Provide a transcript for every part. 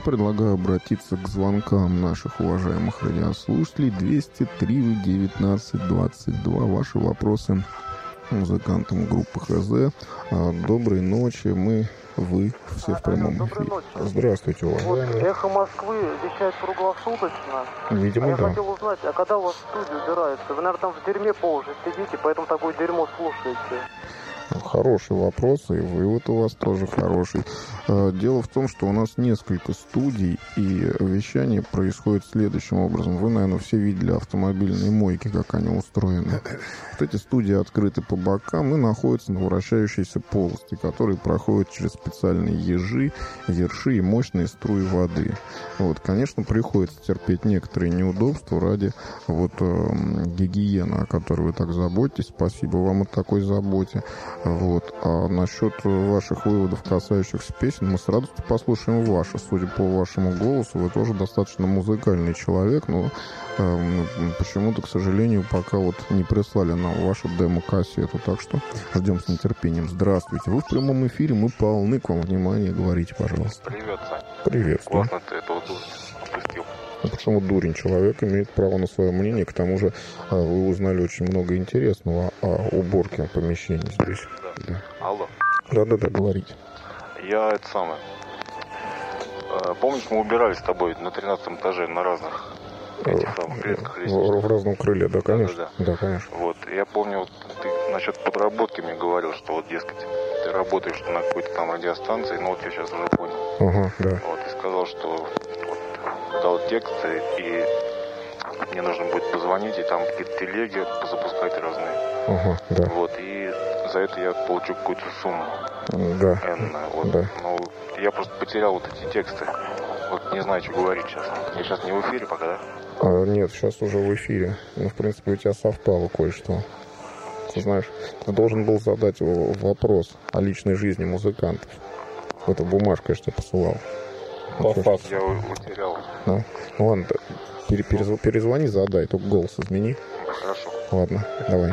предлагаю обратиться к звонкам наших уважаемых радиослушателей. 203-19-22. Ваши вопросы музыкантам группы ХЗ. Доброй ночи. Вы все в прямом эфире. Здравствуйте, уважаемые. Вот «Эхо Москвы» вещает круглосуточно. Видимо, я да. хотел узнать, а когда у вас в студию убирается? Вы, наверное, там в дерьме по уши сидите, поэтому такое дерьмо слушаете. Хороший вопрос, и вывод у вас тоже хороший. Дело в том, что у нас несколько студий, и вещание происходит следующим образом. Вы, наверное, все видели автомобильные мойки, как они устроены. Вот эти студии открыты по бокам и находятся на вращающейся полости, которые проходят через специальные ежи, ерши и мощные струи воды. Вот, конечно, приходится терпеть некоторые неудобства ради гигиены, о которой вы так заботитесь. Спасибо вам о такой заботе. Вот. А насчет ваших выводов, касающихся песен, мы с радостью послушаем ваши. Судя по вашему голосу, вы тоже достаточно музыкальный человек, но почему-то, к сожалению, пока не прислали нам вашу демо-кассету. Так что ждем с нетерпением. Здравствуйте. Вы в прямом эфире, мы полны к вам внимания. Говорите, пожалуйста. Привет, Сань. Привет. Классно ты этого опустил. Почему дурень? Человек имеет право на свое мнение. К тому же вы узнали очень много интересного о уборке помещений здесь. Да. Алло. Да, говорите. Я это самое. Помнишь, мы убирались с тобой на 13 этаже на разных этих самых клетках лестничных? В разном крыле, да, конечно. Да, конечно. Вот, я помню, ты насчет подработки мне говорил, что дескать, ты работаешь на какой-то там радиостанции, но я сейчас уже понял. Ага, да. Вот, и сказал, что дал тексты, и мне нужно будет позвонить, и там какие-то телеги запускать разные. Ага, да. Вот, и за это я получу какую-то сумму. Да. Энную, вот. Да. Ну, я просто потерял эти тексты. Не знаю, что говорить сейчас. Я сейчас не в эфире пока, да? Нет, сейчас уже в эфире. В принципе, у тебя совпало кое-что. Ты знаешь, ты должен был задать вопрос о личной жизни музыкантов. Эта бумажка я тебе посылал. По факту. Я утерял. Ну, ладно, перезвони, задай, только голос измени. Хорошо. Ладно, давай.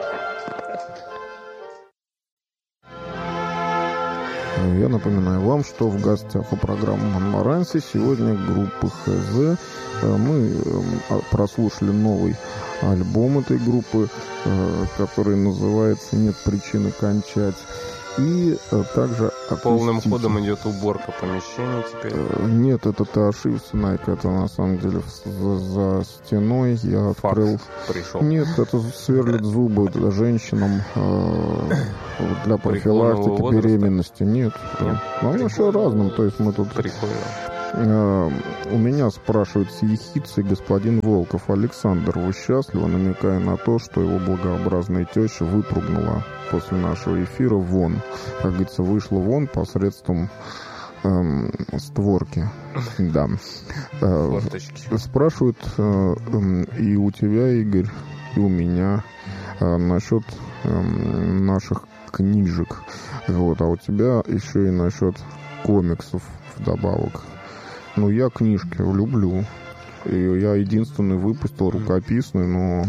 Я напоминаю вам, что в гостях у программы «Монмаранси» сегодня группа ХЗ. Мы прослушали новый альбом этой группы, который называется «Нет причины кончать». И также полным ходом идет уборка помещений теперь. Нет, это ты ошибся, Найк. Это на самом деле за стеной я открыл. Пришел. Нет, это сверлит зубы женщинам для профилактики беременности. Нет. Ну, еще разным. То есть мы тут... Прикольно. У меня спрашивает с ехицей господин Волков: Александр, вы счастливы, намекая на то, что его благообразная теща выпрыгнула после нашего эфира вон. Как говорится, вышла вон посредством створки. Да. Спрашивают и у тебя, Игорь, и у меня насчет наших книжек. Вот. А у тебя еще и насчет комиксов вдобавок. Ну, я книжки люблю. И я единственный выпустил рукописный, но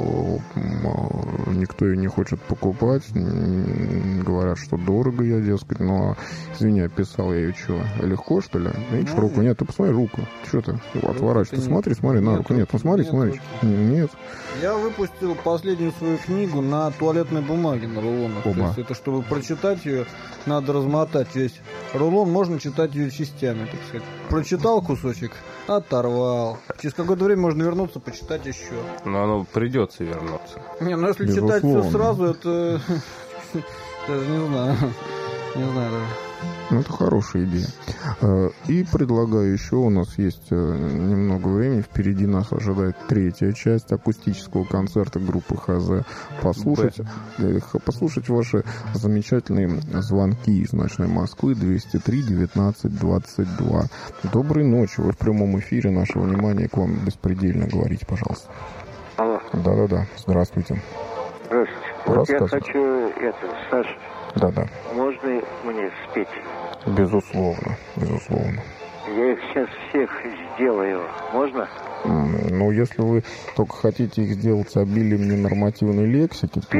никто ее не хочет покупать. Говорят, что дорого я, дескать. Ну, извини, описал я ее что? Легко, что ли? Видишь, руку? Нет, ты посмотри руку. Что ты отворачиваешься? Смотри на руку. Нет, ну смотри. Нет. Я выпустил последнюю свою книгу на туалетной бумаге на рулонах. То есть это, чтобы прочитать ее, надо размотать весь рулон. Можно читать ее частями, так сказать. Прочитал кусочек, оторвал. Через какое-то время можно вернуться, почитать еще. Но оно придется вернуться. Не, ну если читать все сразу, это... Даже не знаю. Не знаю даже. Ну, это хорошая идея. И предлагаю еще, у нас есть немного времени, впереди нас ожидает третья часть акустического концерта группы ХЗ. Послушать ваши замечательные звонки из ночной Москвы 203-19-22. Доброй ночи, вы в прямом эфире, наше внимание к вам беспредельно, говорите, пожалуйста. Алло. Да, здравствуйте. Здравствуйте. Вот я хочу Саша. Да. Можно мне спеть? Безусловно. Я их сейчас всех сделаю. Можно? Ну, если вы только хотите их сделать с обилием ненормативной лексики, то...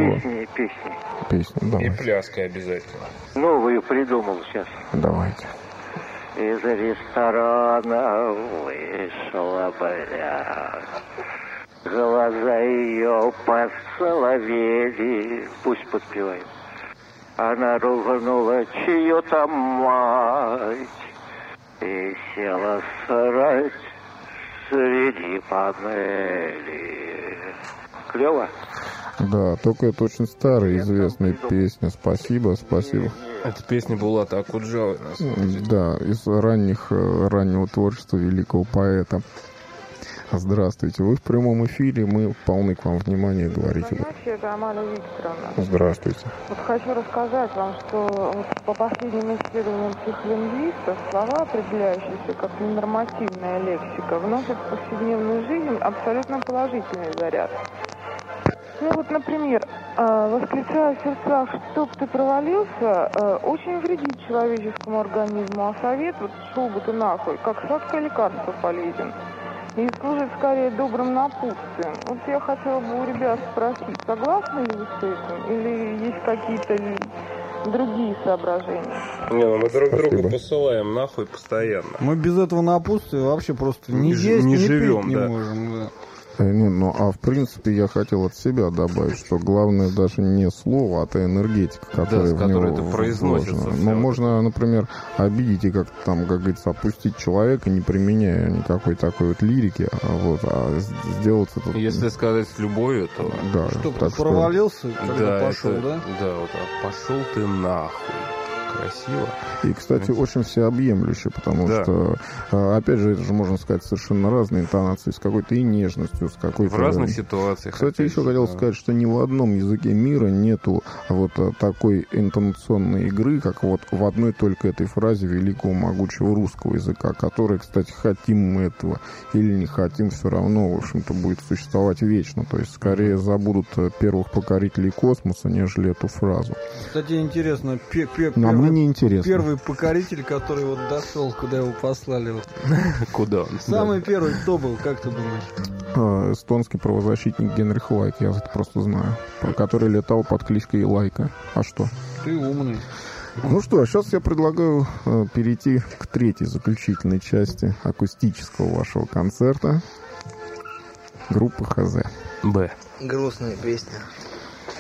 Песни, давайте. И пляской обязательно. Новую придумал сейчас. Давайте. из ресторана вышла, бля. Глаза ее посоловели. Пусть подпеваем. Она ругнула чью-то мать и села срать среди панели. Клево? Да, только это очень старая известная песня. Спасибо. Это песня Булата Акуджавы. Да, из раннего творчества великого поэта. Здравствуйте, вы в прямом эфире, мы полны к вам внимания, говорите. Это Амалия Викторовна. Здравствуйте. Вот хочу рассказать вам, что вот по последним исследованиям психолингвистов слова, определяющиеся как ненормативная лексика, вносят в повседневную жизнь абсолютно положительный заряд. Ну вот, например, восклицая в сердцах, чтоб ты провалился, очень вредит человеческому организму, а совет, вот шел бы ты нахуй, как сладкое лекарство полезен. И служит скорее добрым напутствием. Вот я хотела бы у ребят спросить, согласны ли вы с этим? Или есть какие-то другие соображения? Не, ну мы друг друга посылаем нахуй постоянно. Мы без этого напутствия вообще просто не есть, не живем, пить не можем. Да. Ну, а в принципе я хотел от себя добавить, что главное даже не слово, а та энергетика, которая в него это произносится. Ну, можно, например, обидеть и как-то там, как говорится, опустить человека, не применяя никакой такой вот лирики, а сделать это... Если сказать с любовью, то... Да, что, провалился, когда пошел, это, да? Да, вот пошел ты нахуй. Красиво. И, кстати, очень всеобъемлюще, потому что, опять же, это же, можно сказать, совершенно разные интонации, с какой-то и нежностью, с какой-то... В разных ситуациях. Кстати, еще хотел сказать, что ни в одном языке мира нету вот такой интонационной игры, как вот в одной только этой фразе великого могучего русского языка, который, кстати, хотим мы этого или не хотим, все равно, в общем-то, будет существовать вечно. То есть, скорее забудут первых покорителей космоса, нежели эту фразу. Кстати, интересно, мне интересно. Первый покоритель, который вот дошел, куда его послали. Вот. Куда он? Самый первый кто был, как ты думаешь? Эстонский правозащитник Генрих Лайк, я это просто знаю. Который летал под кличкой Лайка. А что? Ты умный. Ну что, сейчас я предлагаю перейти к третьей заключительной части акустического вашего концерта. Группа ХЗ. Б. Грустная песня.